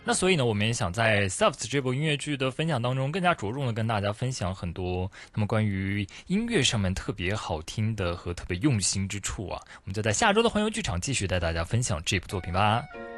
那所以呢，我们也想在 Soft 这部音乐剧的分享当中，更加着重的跟大家分享很多他们关于音乐上面特别好听的和特别用心之处啊。我们就在下周的环游剧场继续带大家分享这部作品吧。